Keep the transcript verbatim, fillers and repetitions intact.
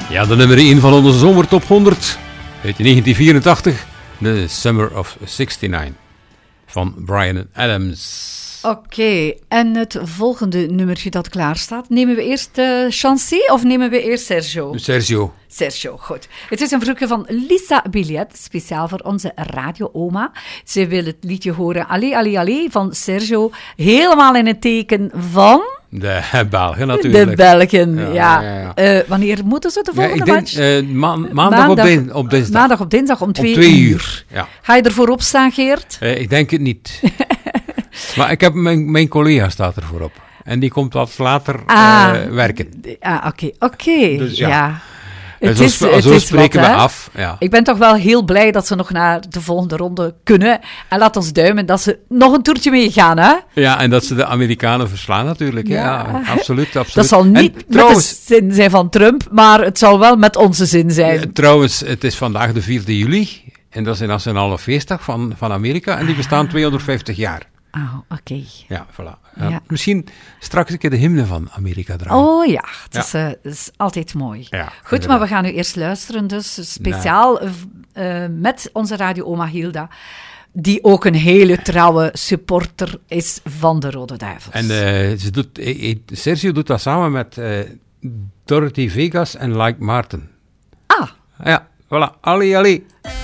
Ja, de nummer één van onze zomertop honderd uit negentien vierentachtig, The Summer of zestignegentig van Bryan Adams. Oké, okay, en het volgende nummertje dat klaar staat, nemen we eerst uh, Chancy of nemen we eerst Sergio? Sergio. Sergio, goed. Het is een verzoekje van Lisa Billet, speciaal voor onze radio-oma. Ze wil het liedje horen Allee, Allee, Allee van Sergio, helemaal in het teken van... De Belgen natuurlijk. De Belgen, ja. ja. ja, ja. Uh, wanneer moeten ze de volgende ja, ik denk, match? Uh, ma- maandag, maandag, op, din- op dinsdag. Maandag op dinsdag om twee, om twee uur. uur. Ja. Ga je ervoor opstaan, Geert? Uh, ik denk het niet. Maar ik heb mijn, mijn collega staat er voorop. En die komt wat later ah, uh, werken. Ah, oké, oké. Okay. Dus ja. ja. Het zo, is, zo het spreken is wat, we af. Ja. Ik ben toch wel heel blij dat ze nog naar de volgende ronde kunnen. En laat ons duimen dat ze nog een toertje meegaan, hè? Ja, en dat ze de Amerikanen verslaan natuurlijk. Ja, ja absoluut, absoluut. Dat zal niet en, trouwens, met de zin zijn van Trump, maar het zal wel met onze zin zijn. Ja, trouwens, het is vandaag de vierde juli. En dat is een nationale feestdag van, van Amerika. En die bestaan tweehonderdvijftig jaar. Oh, oké. Okay. Ja, voilà. Ja. Ja. Misschien straks een keer de hymne van Amerika draaien. Oh ja, het ja. Is, uh, is altijd mooi. Ja, goed, inderdaad. Maar we gaan nu eerst luisteren, dus speciaal nee. uh, met onze radio-oma Hilda, die ook een hele trouwe supporter is van de Rode Duivels. En uh, ze doet, uh, Sergio doet dat samen met uh, Dorothy Vegas en Like Martin. Ah. Ja, voilà. Allee, allee.